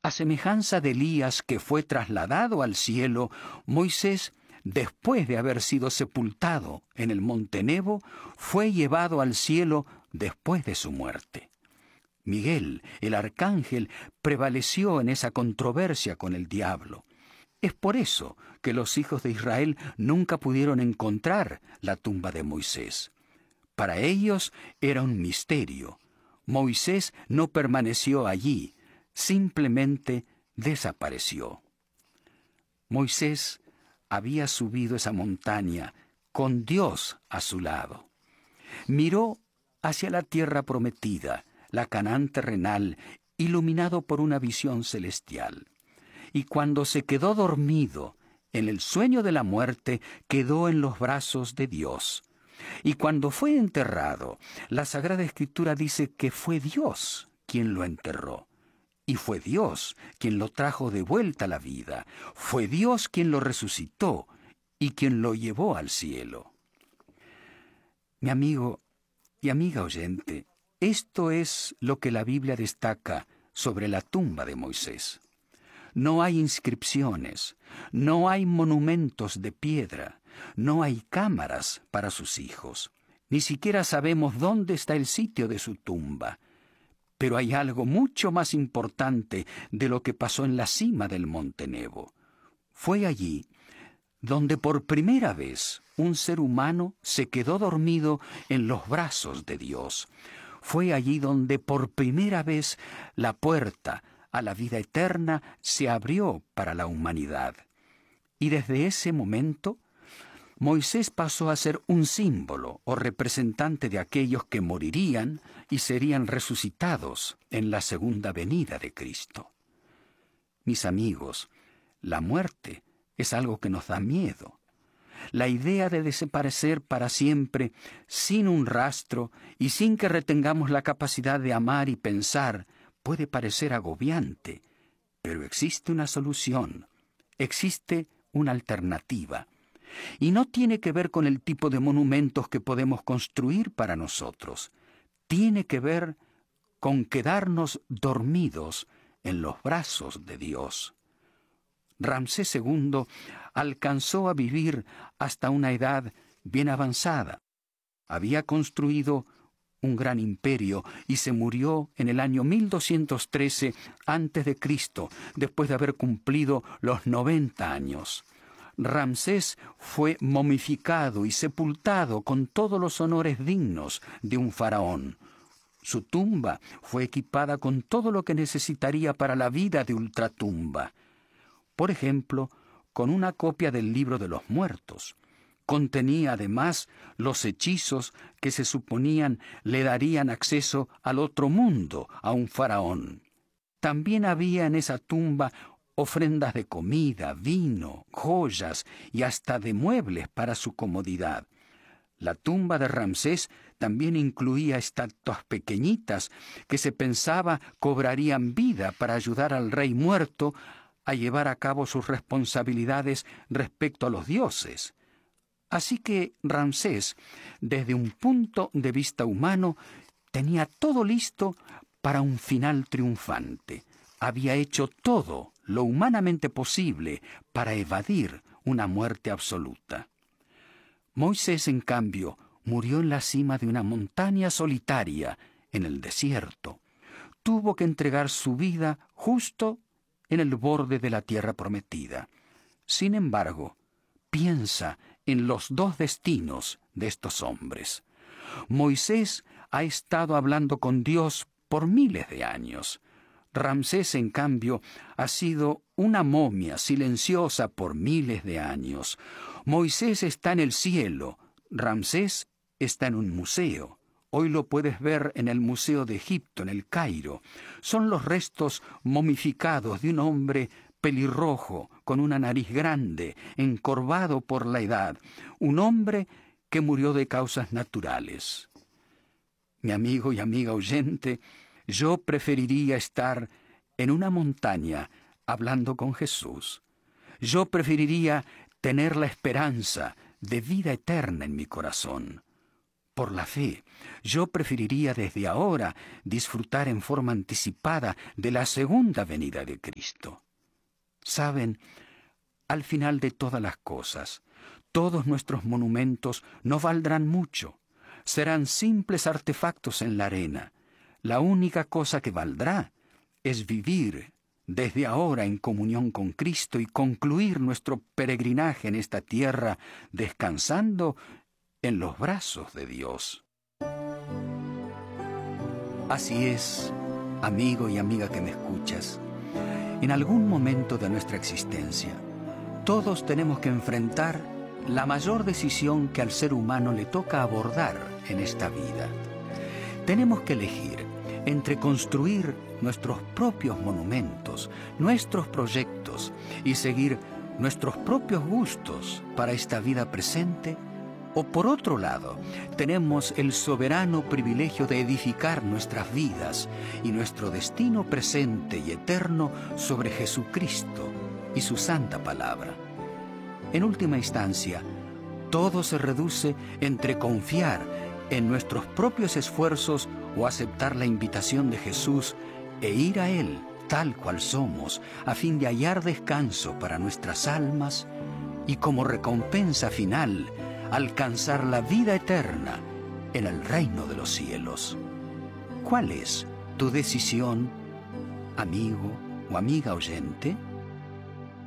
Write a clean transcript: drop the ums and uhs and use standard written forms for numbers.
A semejanza de Elías que fue trasladado al cielo, Moisés, después de haber sido sepultado en el monte Nebo, fue llevado al cielo después de su muerte. Miguel, el arcángel, prevaleció en esa controversia con el diablo. Es por eso que los hijos de Israel nunca pudieron encontrar la tumba de Moisés. Para ellos era un misterio. Moisés no permaneció allí, simplemente desapareció. Moisés había subido esa montaña con Dios a su lado. Miró hacia la tierra prometida, la Canaán terrenal, iluminado por una visión celestial. Y cuando se quedó dormido en el sueño de la muerte, quedó en los brazos de Dios. Y cuando fue enterrado, la Sagrada Escritura dice que fue Dios quien lo enterró. Y fue Dios quien lo trajo de vuelta a la vida. Fue Dios quien lo resucitó y quien lo llevó al cielo. Mi amigo y amiga oyente, esto es lo que la Biblia destaca sobre la tumba de Moisés. No hay inscripciones, no hay monumentos de piedra, no hay cámaras para sus hijos. Ni siquiera sabemos dónde está el sitio de su tumba. Pero hay algo mucho más importante de lo que pasó en la cima del monte Nebo. Fue allí donde por primera vez un ser humano se quedó dormido en los brazos de Dios. Fue allí donde por primera vez la puerta a la vida eterna se abrió para la humanidad. Y desde ese momento, Moisés pasó a ser un símbolo o representante de aquellos que morirían y serían resucitados en la segunda venida de Cristo. Mis amigos, la muerte es algo que nos da miedo. La idea de desaparecer para siempre, sin un rastro y sin que retengamos la capacidad de amar y pensar, puede parecer agobiante, pero existe una solución, existe una alternativa. Y no tiene que ver con el tipo de monumentos que podemos construir para nosotros. Tiene que ver con quedarnos dormidos en los brazos de Dios. Ramsés II alcanzó a vivir hasta una edad bien avanzada. Había construido un gran imperio y se murió en el año 1213 a.C., después de haber cumplido los 90 años. Ramsés fue momificado y sepultado con todos los honores dignos de un faraón. Su tumba fue equipada con todo lo que necesitaría para la vida de ultratumba. Por ejemplo, con una copia del Libro de los Muertos. Contenía además los hechizos que se suponían le darían acceso al otro mundo a un faraón. También había en esa tumba ofrendas de comida, vino, joyas y hasta de muebles para su comodidad. La tumba de Ramsés también incluía estatuas pequeñitas que se pensaba cobrarían vida para ayudar al rey muerto a llevar a cabo sus responsabilidades respecto a los dioses. Así que Ramsés, desde un punto de vista humano, tenía todo listo para un final triunfante. Había hecho todo lo humanamente posible para evadir una muerte absoluta. Moisés, en cambio, murió en la cima de una montaña solitaria, en el desierto. Tuvo que entregar su vida justo en el borde de la tierra prometida. Sin embargo, piensa en los dos destinos de estos hombres. Moisés ha estado hablando con Dios por miles de años. Ramsés, en cambio, ha sido una momia silenciosa por miles de años. Moisés está en el cielo, Ramsés está en un museo. Hoy lo puedes ver en el Museo de Egipto, en el Cairo. Son los restos momificados de un hombre pelirrojo, con una nariz grande, encorvado por la edad. Un hombre que murió de causas naturales. Mi amigo y amiga oyente, yo preferiría estar en una montaña hablando con Jesús. Yo preferiría tener la esperanza de vida eterna en mi corazón. Por la fe, yo preferiría desde ahora disfrutar en forma anticipada de la segunda venida de Cristo. Saben, al final de todas las cosas, todos nuestros monumentos no valdrán mucho. Serán simples artefactos en la arena. La única cosa que valdrá es vivir desde ahora en comunión con Cristo y concluir nuestro peregrinaje en esta tierra descansando en los brazos de Dios. Así es, amigo y amiga que me escuchas. En algún momento de nuestra existencia, todos tenemos que enfrentar la mayor decisión que al ser humano le toca abordar en esta vida. Tenemos que elegir entre construir nuestros propios monumentos, nuestros proyectos y seguir nuestros propios gustos para esta vida presente, o por otro lado, tenemos el soberano privilegio de edificar nuestras vidas y nuestro destino presente y eterno sobre Jesucristo y su santa palabra. En última instancia, todo se reduce entre confiar en nuestros propios esfuerzos o aceptar la invitación de Jesús e ir a Él tal cual somos, a fin de hallar descanso para nuestras almas y como recompensa final, alcanzar la vida eterna en el reino de los cielos. ¿Cuál es tu decisión, amigo o amiga oyente?